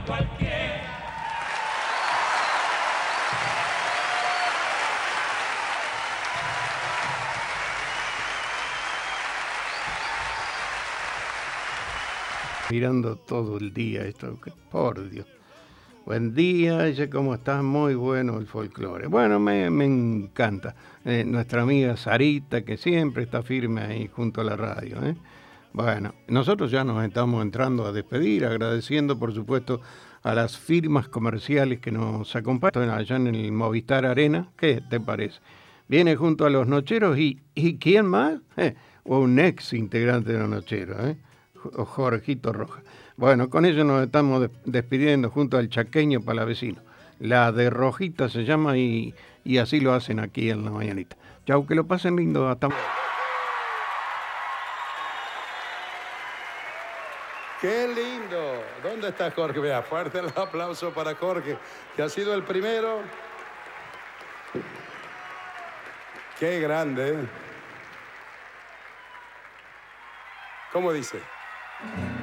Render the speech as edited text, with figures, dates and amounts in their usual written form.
Mirando todo el día esto, por Dios. Buen día, dice, ¿cómo estás? Muy bueno el folclore. Bueno, me encanta. Nuestra amiga Sarita, que siempre está firme ahí junto a la radio. Bueno, nosotros ya nos estamos entrando a despedir, agradeciendo, por supuesto, a las firmas comerciales que nos acompañan allá en el Movistar Arena. ¿Qué te parece? Viene junto a los Nocheros ¿y quién más? Un ex integrante de los Nocheros, Jorgito Roja. Bueno, con ello nos estamos despidiendo junto al chaqueño palavecino. La de Rojita se llama y así lo hacen aquí en la mañanita. Chau, que lo pasen lindo. Hasta... ¡Qué lindo! ¿Dónde está Jorge? Vea, fuerte el aplauso para Jorge, que ha sido el primero. ¡Qué grande! ¿Cómo dice?